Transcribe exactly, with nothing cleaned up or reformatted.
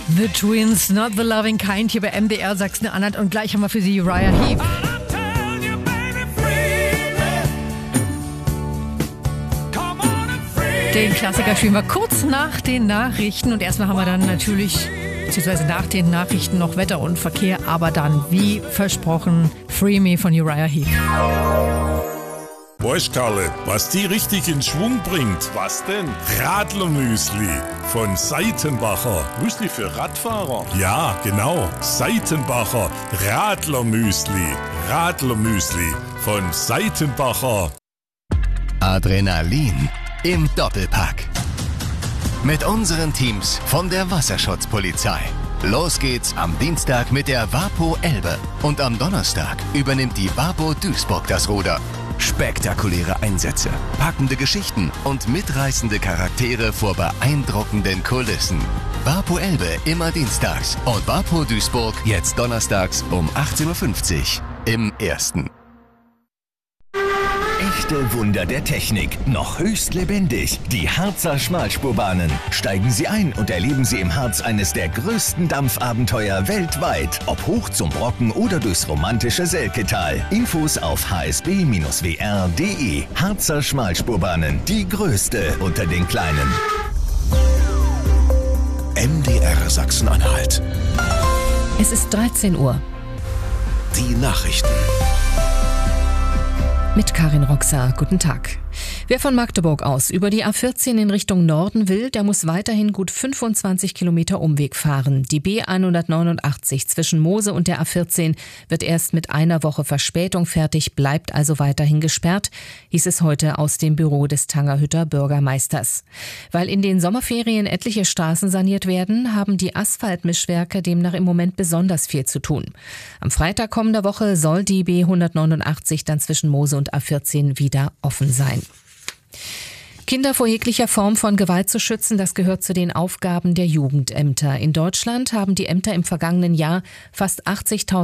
The Twins, Not the Loving Kind, hier bei M D R Sachsen-Anhalt. Und gleich haben wir für Sie Uriah Heep. Den Klassiker spielen wir kurz nach den Nachrichten. Und erstmal haben wir dann natürlich, beziehungsweise nach den Nachrichten noch Wetter und Verkehr. Aber dann, wie versprochen, Free Me von Uriah Heep. Weißt Karle, was die richtig in Schwung bringt? Was denn? Radlermüsli von Seitenbacher. Müsli für Radfahrer? Ja, genau. Seitenbacher Radlermüsli. Radlermüsli von Seitenbacher. Adrenalin im Doppelpack. Mit unseren Teams von der Wasserschutzpolizei. Los geht's am Dienstag mit der Vapo Elbe. Und am Donnerstag übernimmt die Vapo Duisburg das Ruder. Spektakuläre Einsätze, packende Geschichten und mitreißende Charaktere vor beeindruckenden Kulissen. Vapo Elbe immer dienstags und Vapo Duisburg jetzt donnerstags um achtzehn Uhr fünfzig im Ersten. Echte Wunder der Technik, noch höchst lebendig. Die Harzer Schmalspurbahnen. Steigen Sie ein und erleben Sie im Harz eines der größten Dampfabenteuer weltweit. Ob hoch zum Brocken oder durchs romantische Selketal. Infos auf h s b Bindestrich w r punkt d e. Harzer Schmalspurbahnen, die größte unter den kleinen. M D R Sachsen-Anhalt. Es ist dreizehn Uhr. Die Nachrichten. Mit Karin Roxer, guten Tag. Wer von Magdeburg aus über die A vierzehn in Richtung Norden will, der muss weiterhin gut fünfundzwanzig Kilometer Umweg fahren. Die B hundertneunundachtzig zwischen Moose und der A vierzehn wird erst mit einer Woche Verspätung fertig, bleibt also weiterhin gesperrt, hieß es heute aus dem Büro des Tangerhütter Bürgermeisters. Weil in den Sommerferien etliche Straßen saniert werden, haben die Asphaltmischwerke demnach im Moment besonders viel zu tun. Am Freitag kommender Woche soll die B hundertneunundachtzig dann zwischen Moose und A vierzehn wieder offen sein. Kinder vor jeglicher Form von Gewalt zu schützen, das gehört zu den Aufgaben der Jugendämter. In Deutschland haben die Ämter im vergangenen Jahr fast achtzigtausend